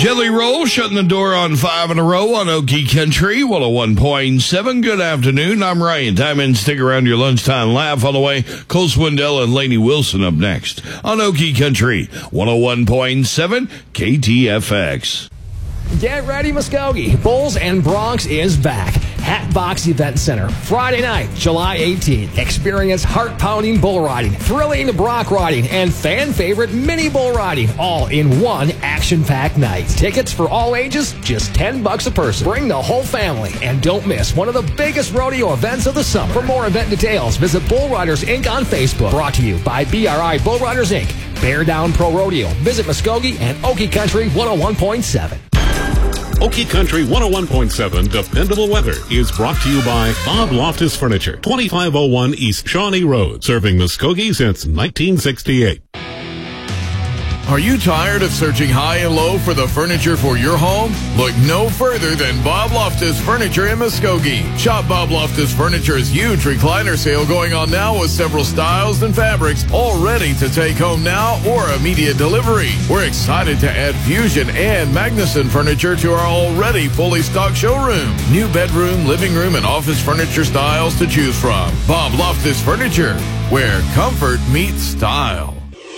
Jelly Roll shutting the door on 5 in a row on Okie Country 101.7. Good afternoon. I'm Ryan Diamond. Stick around your lunchtime laugh on the way. Cole Swindell and Lainey Wilson up next on Okie Country 101.7 KTFX. Get ready, Muskogee. Bulls and Bronx is back. Hatbox Event Center, Friday night, July 18th. Experience heart-pounding bull riding, thrilling bronc riding, and fan-favorite mini bull riding, all in one action-packed night. Tickets for all ages, just $10 a person. Bring the whole family, and don't miss one of the biggest rodeo events of the summer. For more event details, visit Bull Riders Inc. on Facebook. Brought to you by BRI Bull Riders Inc., Bear Down Pro Rodeo. Visit Muskogee and Okie Country 101.7. Okie Country 101.7 Dependable Weather is brought to you by Bob Loftus Furniture, 2501 East Shawnee Road, serving Muskogee since 1968. Are you tired of searching high and low for the furniture for your home? Look no further than Bob Loftus Furniture in Muskogee. Shop Bob Loftus Furniture's huge recliner sale going on now with several styles and fabrics all ready to take home now or immediate delivery. We're excited to add Fusion and Magnuson furniture to our already fully stocked showroom. New bedroom, living room, and office furniture styles to choose from. Bob Loftus Furniture, where comfort meets style.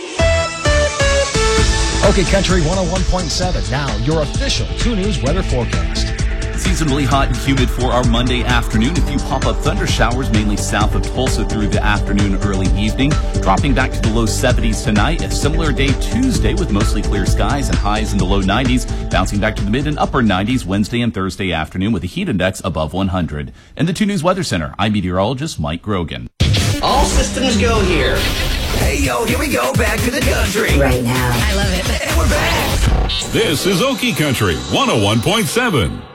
Okie Country 101.7. Now, your official 2 News weather forecast. Seasonably hot and humid for our Monday afternoon. A few pop-up thunder showers, mainly south of Tulsa through the afternoon, early evening. Dropping back to the low 70s tonight. A similar day Tuesday with mostly clear skies and highs in the low 90s. Bouncing back to the mid and upper 90s Wednesday and Thursday afternoon with a heat index above 100. In the 2 News Weather Center, I'm meteorologist Mike Grogan. All systems go here. Hey, yo, here we go, back to the country. Right now. I love it. And we're back. This is Okie Country 101.7.